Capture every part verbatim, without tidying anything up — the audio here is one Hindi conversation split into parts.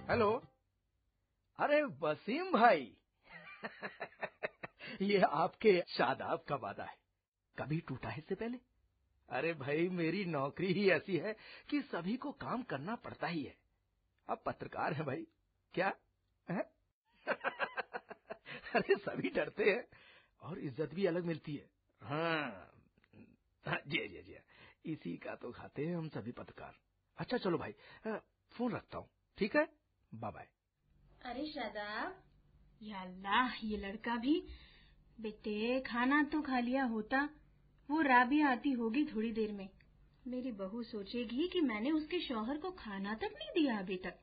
हेलो। अरे वसीम भाई ये आपके शादाब का वादा है, कभी टूटा है इससे पहले? अरे भाई मेरी नौकरी ही ऐसी है कि सभी को काम करना पड़ता ही है। अब पत्रकार है भाई, क्या है? अरे सभी डरते हैं और इज्जत भी अलग मिलती है। हाँ जी जी जी, इसी का तो खाते हैं हम सभी पत्रकार। अच्छा चलो भाई, फोन रखता हूँ, ठीक है, बाय बाय। अरे शादाब, या अल्लाह, ये लड़का भी। बेटे खाना तो खा लिया होता, वो राबिया आती होगी थोड़ी देर में। मेरी बहू सोचेगी कि मैंने उसके शौहर को खाना तक नहीं दिया अभी तक।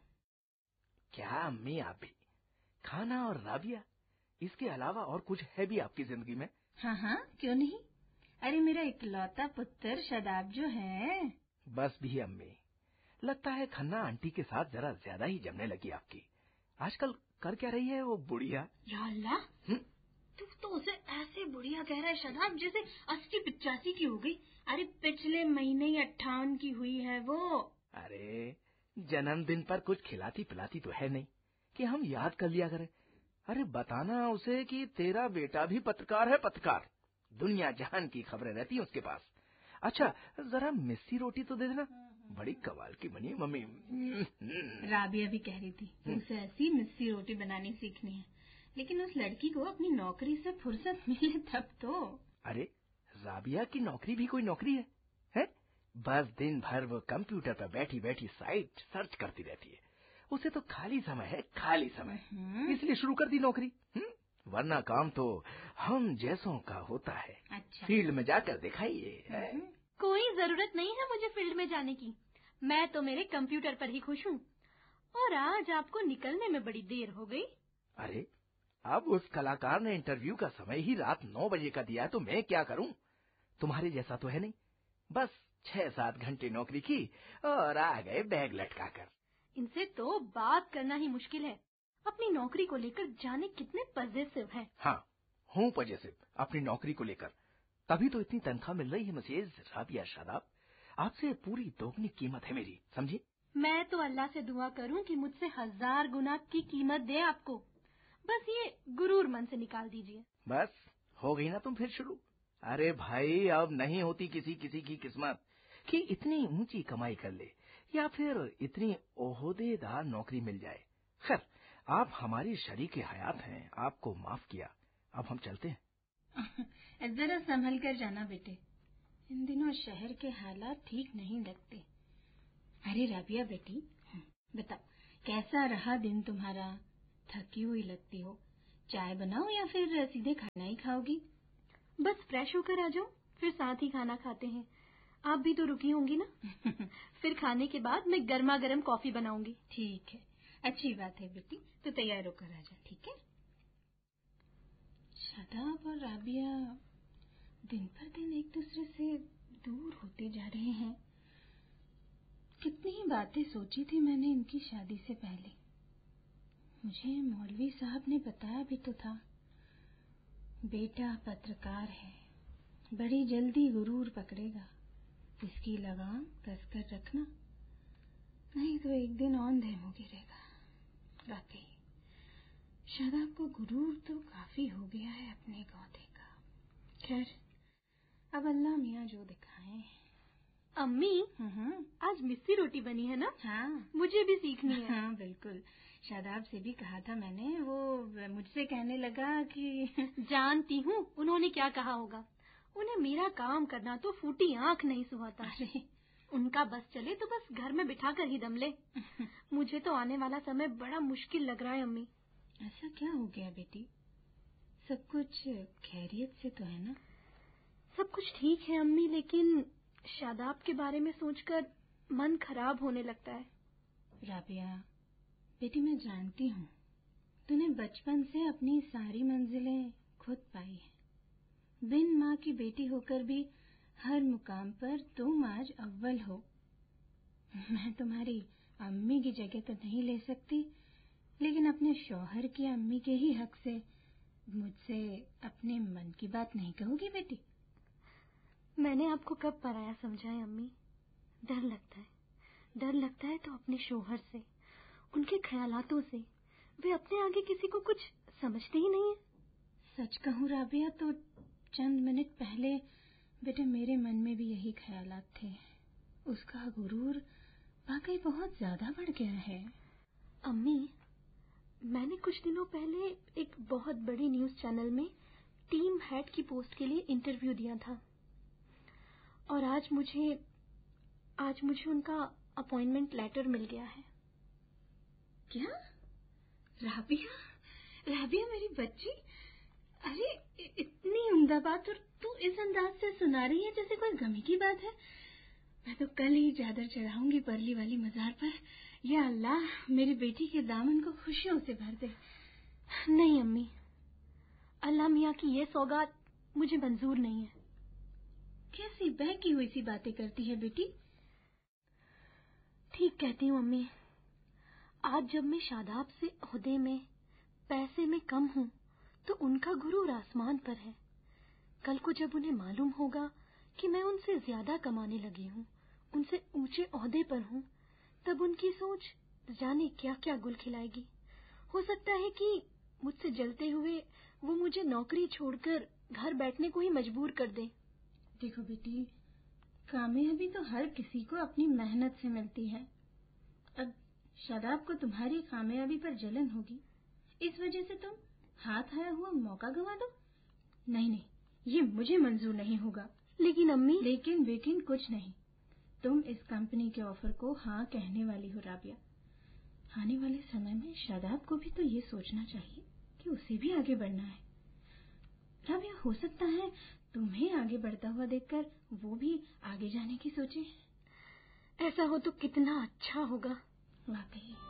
क्या अम्मी, आप भी खाना और राबिया, इसके अलावा और कुछ है भी आपकी जिंदगी में? हाँ हाँ, क्यों नहीं। अरे मेरा इकलौता पुत्र शादाब जो है। बस भी अम्मी, लगता है खन्ना आंटी के साथ जरा ज्यादा ही जमने लगी आपकी। आजकल कर क्या रही है वो बुढ़िया? या अल्लाह, तू तो उसे ऐसे बुढ़िया कह रहा है शादाब जैसे अस्सी पिचासी की हो गई। अरे पिछले महीने ही अट्ठावन की हुई है वो। अरे जन्मदिन पर कुछ खिलाती पिलाती तो है नहीं कि हम याद कर लिया करें। अरे बताना उसे कि तेरा बेटा भी पत्रकार है, पत्रकार। दुनिया जहान की खबरें रहती हैं उसके पास। अच्छा जरा मिस्सी रोटी तो दे देना, बड़ी कमाल की बनी है मम्मी। राबिया भी कह रही थी कि उसे ऐसी मिस्सी रोटी बनानी सीखनी है, लेकिन उस लड़की को अपनी नौकरी से फुर्सत मिले तब तो। अरे राबिया की नौकरी भी कोई नौकरी है, है? बस दिन भर वो कंप्यूटर पर बैठी बैठी साइट सर्च करती रहती है। उसे तो खाली समय है, खाली समय, इसलिए शुरू कर दी नौकरी। हुँ? वरना काम तो हम जैसों का होता है। अच्छा। फील्ड में जाकर दिखाइए। कोई जरूरत नहीं है मुझे फील्ड में जाने की, मैं तो मेरे कंप्यूटर पर ही खुश हूँ। और आज आपको निकलने में बड़ी देर हो गई। अरे अब उस कलाकार ने इंटरव्यू का समय ही रात नौ बजे का दिया, तो मैं क्या करूं? तुम्हारे जैसा तो है नहीं, बस छह सात घंटे नौकरी की और आ गए बैग लटकाकर। इनसे तो बात करना ही मुश्किल है। अपनी नौकरी को लेकर जाने कितने पजेसिव हैं। हाँ हूँ पजेसिव अपनी नौकरी को लेकर, तभी तो इतनी तनख्वाह मिल रही है मिसेज राबिया शादाब। आपसे पूरी दोगुनी कीमत है मेरी, समझी? मैं तो अल्लाह से दुआ करूं कि मुझसे हजार गुना की कीमत दे आपको। बस ये गुरूर मन से निकाल दीजिए। बस हो गई ना तुम फिर शुरू। अरे भाई अब नहीं होती किसी किसी की किस्मत कि इतनी ऊंची कमाई कर ले या फिर इतनी ओहदेदार नौकरी मिल जाए। खैर आप हमारी शरीके हयात हैं, आपको माफ किया, अब हम चलते हैं। जरा संभल कर जाना बेटे, इन दिनों शहर के हालात ठीक नहीं लगते। अरे राबिया बेटी, बताओ कैसा रहा दिन तुम्हारा? थकी हुई लगती हो, चाय बनाओ या फिर सीधे खाना ही खाओगी? बस फ्रेश होकर आ जाओ, फिर साथ ही खाना खाते हैं। आप भी तो रुकी होंगी ना? फिर खाने के बाद मैं गर्मा गर्म कॉफी बनाऊंगी। ठीक है, अच्छी बात है बेटी, तो तैयार होकर आ जा, ठीक है? शादाब और राबिया दिन पर दिन एक दूसरे से दूर होते जा रहे हैं। कितनी ही बातें सोची थी मैंने इनकी शादी से पहले। मुझे मौलवी साहब ने बताया भी तो था, बेटा पत्रकार है, बड़ी जल्दी गुरूर पकड़ेगा, इसकी लगाम कसकर रखना, नहीं तो एक दिन औंधे मुंह गिरेगा। वाकई शादाब को गुरूर तो काफी हो गया है अपने गौधे का। खैर अब अल्लाह मियाँ जो दिखाए। अम्मी, आज मिस्सी रोटी बनी है ना? हाँ, मुझे भी सीखनी है। हाँ बिल्कुल, शादाब से भी कहा था मैंने, वो मुझसे कहने लगा कि जानती हूँ उन्होंने क्या कहा होगा। उन्हें मेरा काम करना तो फूटी आंख नहीं सुहाता। उनका बस चले तो बस घर में बिठा कर ही दम ले। मुझे तो आने वाला समय बड़ा मुश्किल लग रहा है अम्मी। ऐसा क्या हो गया बेटी? सब कुछ खैरियत से तो है ना? सब कुछ ठीक है अम्मी, लेकिन शादाब के बारे में सोचकर मन खराब होने लगता है। राबिया बेटी, मैं जानती हूँ तूने बचपन से अपनी सारी मंजिलें खुद पाई हैं। बिन माँ की बेटी होकर भी हर मुकाम पर तुम आज अव्वल हो। मैं तुम्हारी अम्मी की जगह तो नहीं ले सकती, लेकिन अपने शौहर की अम्मी के ही हक से मुझसे अपने मन की बात नहीं कहोगी बेटी? मैंने आपको कब पराया समझा है अम्मी? डर लगता है, डर लगता है तो अपने शौहर से। उनके ख्यालातों से वे अपने आगे किसी को कुछ समझते ही नहीं है। सच कहूँ राबिया तो चंद मिनट पहले बेटे मेरे मन में भी यही ख्यालात थे। उसका गुरूर वाकई बहुत ज्यादा बढ़ गया है। अम्मी, मैंने कुछ दिनों पहले एक बहुत बड़ी न्यूज चैनल में टीम हेड की पोस्ट के लिए इंटरव्यू दिया था और आज मुझे आज मुझे उनका अपॉइंटमेंट लेटर मिल गया है। क्या? राबिया राबिया मेरी बच्ची, अरे इतनी उम्दा बात और तू इस अंदाज से सुना रही है जैसे कोई गमी की बात है। मैं तो कल ही चादर चढ़ाऊंगी परली वाली मजार पर। या अल्लाह मेरी बेटी के दामन को खुशियों से भर दे। नहीं अम्मी, अल्लाह मियाँ की ये सौगात मुझे मंजूर नहीं है। कैसी बहकी हुई सी बातें करती है बेटी? ठीक कहती हूँ अम्मी। आज जब मैं शादाब से ओहदे में पैसे में कम हूँ तो उनका गुरूर आसमान पर है। कल को जब उन्हें मालूम होगा कि मैं उनसे ज्यादा कमाने लगी हूँ, उनसे ऊंचे ओहदे पर हूँ, तब उनकी सोच जाने क्या क्या गुल खिलाएगी। हो सकता है कि मुझसे जलते हुए वो मुझे नौकरी छोड़कर घर बैठने को ही मजबूर कर दे। देखो बेटी, कामयाबी तो हर किसी को अपनी मेहनत से मिलती है। अब शादाब को तुम्हारी कामयाबी पर जलन होगी, इस वजह से तुम हाथ आया हुआ मौका गंवा दो। नहीं नहीं, ये मुझे मंजूर नहीं होगा। लेकिन अम्मी। लेकिन बेकिन कुछ नहीं। तुम इस कंपनी के ऑफर को हाँ कहने वाली हो राबिया। आने वाले समय में शादाब को भी तो ये सोचना चाहिए कि उसे भी आगे बढ़ना है। राबिया, हो सकता है तुम्हें आगे बढ़ता हुआ देखकर वो भी आगे जाने की सोचे। ऐसा हो तो कितना अच्छा होगा। वाकई।